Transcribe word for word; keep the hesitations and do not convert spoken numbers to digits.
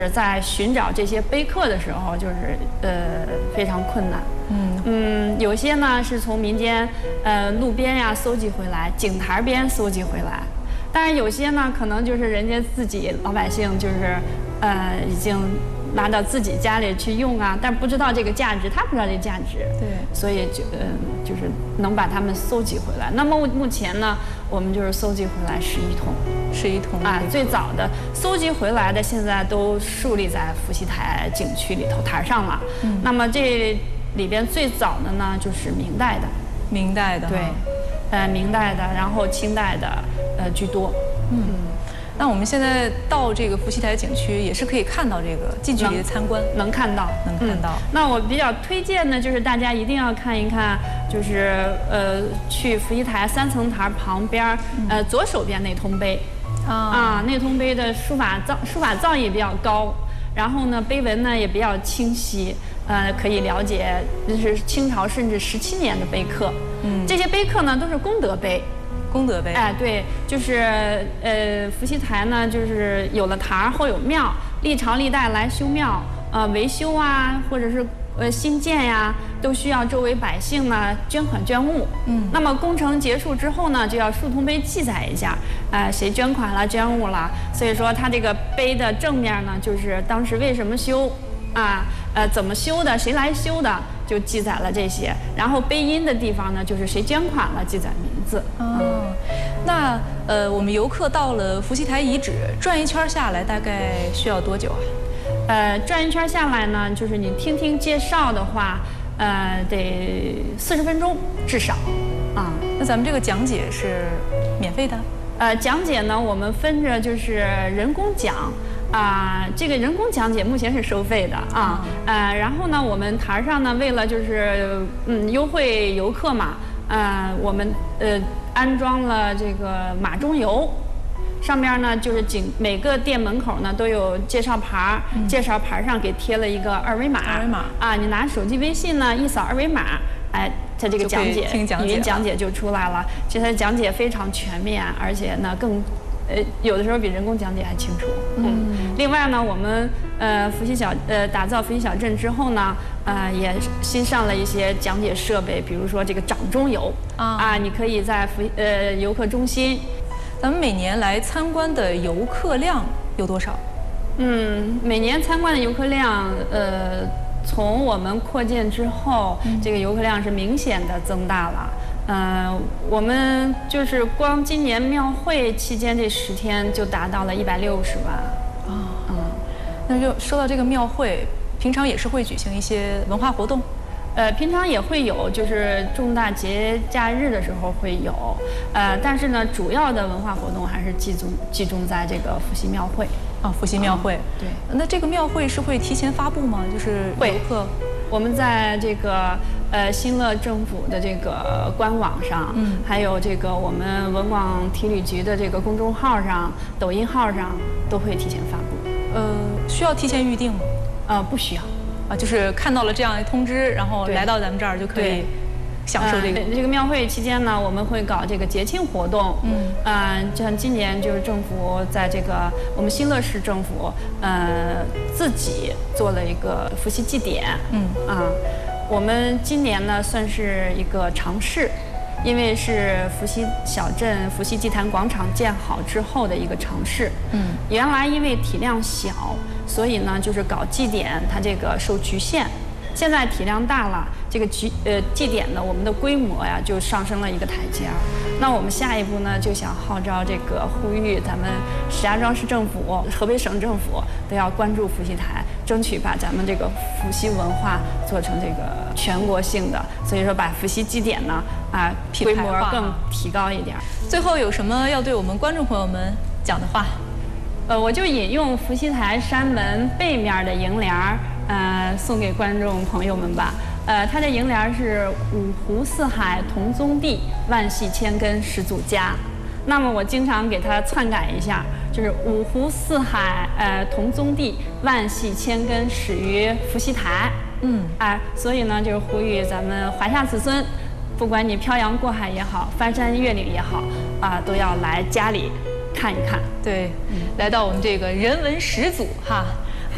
在寻找这些碑刻的时候，就是呃非常困难。 嗯嗯，有些呢是从民间呃路边呀搜集回来，井台边搜集回来，但是有些呢可能就是人家自己老百姓就是呃已经拿到自己家里去用啊，但不知道这个价值，他不知道这个价值， 对， 所以就嗯、呃、就是能把它们搜集回来。那么目前呢，我们就是搜集回来十一桶。 十一桶啊，最早的搜集回来的，现在都树立在伏羲台景区里头台上了。嗯，那么这里边最早的呢，就是明代的， 明代的， 对，呃，明代的，然后清代的，呃，居多。 嗯，那我们现在到这个伏羲台景区，也是可以看到这个近距离的参观， 能看到， 能看到。 嗯、那我比较推荐的就是大家一定要看一看，就是呃，去伏羲台三层台旁边，呃，左手边那通碑。啊, 啊，内通碑的书法造书法造诣比较高，然后呢，碑文呢也比较清晰，呃，可以了解就是清朝甚至十七年的碑刻。嗯，这些碑刻呢都是功德碑， 功德碑。 哎，对，就是呃，伏羲台呢就是有了台后有庙，历朝历代来修庙，呃，维修啊，或者是呃新建呀，都需要周围百姓呢捐款捐物。嗯，那么工程结束之后呢，就要竖通碑记载一下，呃，谁捐款了、捐物了。所以说，它这个碑的正面呢，就是当时为什么修，啊，呃，怎么修的，谁来修的，就记载了这些。然后碑阴的地方呢，就是谁捐款了，记载名字。 哦，那呃，我们游客到了伏羲台遗址，转一圈下来，大概需要多久啊？ 呃，转一圈下来呢，就是你听听介绍的话，呃，得四十分钟至少，啊。 那咱们这个讲解是免费的？ 呃，讲解呢，我们分着就是人工讲，啊、呃，这个人工讲解目前是收费的啊，呃，然后呢，我们台上呢，为了就是嗯优惠游客嘛，呃，我们呃安装了这个马中游。上边呢就是景每个店门口呢都有介绍牌，嗯、介绍牌上给贴了一个二维码。 二维码啊，你拿手机微信呢一扫二维码，哎，它这个讲解语音讲解就出来了。其实它讲解非常全面，而且呢更，呃，有的时候比人工讲解还清楚。嗯。嗯另外呢，我们呃伏羲小呃打造伏羲小镇之后呢，呃也新上了一些讲解设备，比如说这个掌中游啊，啊你可以在伏呃游客中心。 咱们每年来参观的游客量有多少？ 嗯，每年参观的游客量，呃，从我们扩建之后，嗯、这个游客量是明显的增大了。呃，我们就是光今年庙会期间这十天就达到了一百六十万。啊、 哦，嗯，那就说到这个庙会，平常也是会举行一些文化活动。 呃，平常也会有，就是重大节假日的时候会有，呃，但是呢，主要的文化活动还是集中集中在这个伏羲庙会。 啊，伏羲庙会。 对。 那这个庙会是会提前发布吗？就是游客。 我们在这个呃新乐政府的这个官网上，嗯，还有这个我们文广体旅局的这个公众号上、抖音号上都会提前发布。 呃，需要提前预定吗？ 呃，不需要。 啊，就是看到了这样一通知，然后来到咱们这儿就可以享受这个。 呃、这个庙会期间呢，我们会搞这个节庆活动。嗯，呃，就像今年就是政府在这个我们新乐市政府，呃，自己做了一个伏羲祭典。嗯啊，我们今年呢算是一个尝试。因为是伏羲小镇、伏羲祭坛广场建好之后的一个尝试。嗯，原来因为体量小，所以呢就是搞祭典，它这个受局限。现在体量大了，这个祭呃祭典呢，我们的规模呀就上升了一个台阶儿。那我们下一步呢，就想号召这个呼吁咱们石家庄市政府、河北省政府都要关注伏羲台，争取把咱们这个伏羲文化做成这个全国性的。所以说，把伏羲祭典呢啊规模更提高一点。 最后有什么要对我们观众朋友们讲的话？ 呃，我就引用伏羲台山门背面的楹联儿，呃，送给观众朋友们吧。呃，它的楹联是五湖四海同宗地，万系千根始祖家。那么我经常给它篡改一下，就是五湖四海呃同宗地，万系千根始于伏羲台。嗯，啊，所以呢，就是呼吁咱们华夏子孙，不管你漂洋过海也好，翻山越岭也好，啊、呃，都要来家里看一看。 对，嗯、来到我们这个人文始祖哈